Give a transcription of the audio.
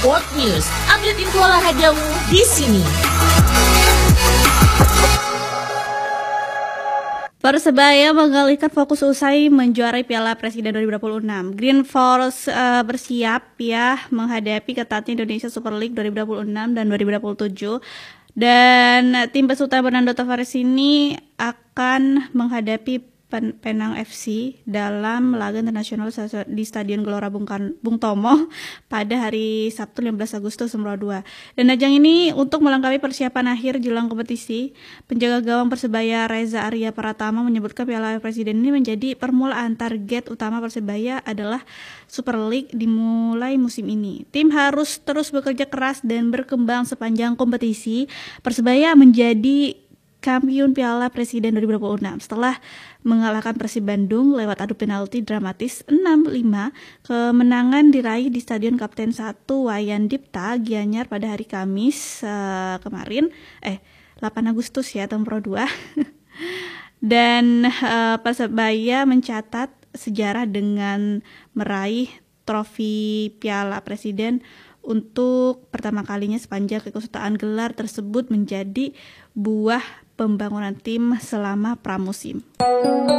Sport News, update info olahragamu di sini. Persebaya mengalihkan fokus usai menjuarai Piala Presiden 2026. Green Force bersiap ya menghadapi ketatnya Indonesia Super League 2026 dan 2027. Dan tim peserta Bernardo Tavares ini akan menghadapi Penang FC dalam laga internasional di Stadion Gelora Bung Tomo pada hari Sabtu 15 Agustus 2022. Dan ajang ini untuk melengkapi persiapan akhir jelang kompetisi. Penjaga gawang Persebaya Reza Arya Pratama menyebutkan Piala Presiden ini menjadi permulaan. Target utama Persebaya adalah Super League dimulai musim ini. Tim harus terus bekerja keras dan berkembang sepanjang kompetisi. Persebaya menjadi kampiun Piala Presiden 2026 setelah mengalahkan Persib Bandung lewat adu penalti dramatis 6-5. Kemenangan diraih di Stadion Kapten 1 Wayan Dipta Gianyar pada hari Kamis kemarin 8 Agustus ya tahun Pro 2. Dan Persebaya mencatat sejarah dengan meraih trofi Piala Presiden untuk pertama kalinya sepanjang keikutsertaan gelar tersebut menjadi buah pembangunan tim selama pramusim.